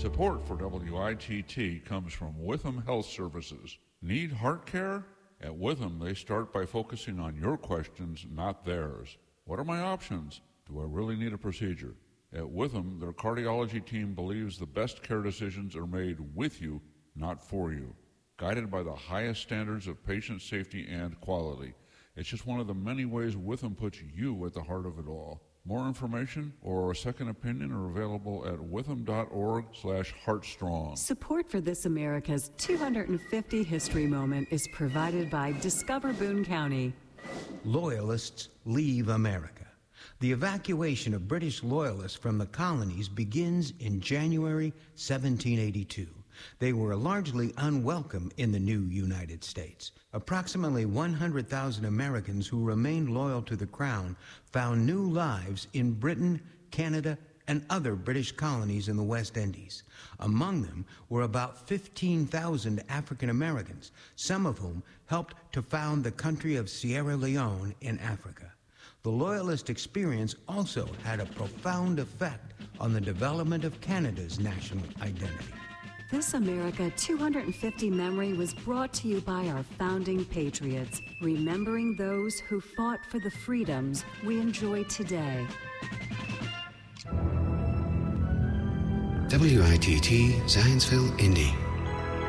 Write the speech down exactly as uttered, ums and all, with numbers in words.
Support for W I T T comes from Witham Health Services. Need heart care? At Witham, they start by focusing on your questions, not theirs. What are my options? Do I really need a procedure? At Witham, their cardiology team believes the best care decisions are made with you, not for you. Guided by the highest standards of patient safety and quality. It's just one of the many ways Witham puts you at the heart of it all. More information or a second opinion are available at witham.org slash heartstrong. Support for This America's two hundred fifty History Moment is provided by Discover Boone County. Loyalists leave America. The evacuation of British loyalists from the colonies begins in January seventeen eighty-two. They were largely unwelcome in the new United States. Approximately one hundred thousand Americans who remained loyal to the Crown found new lives in Britain, Canada, and other British colonies in the West Indies. Among them were about fifteen thousand African Americans, some of whom helped to found the country of Sierra Leone in Africa. The Loyalist experience also had a profound effect on the development of Canada's national identity. This America two hundred fifty memory was brought to you by our founding patriots, remembering those who fought for the freedoms we enjoy today. W I T T Zionsville, Indy.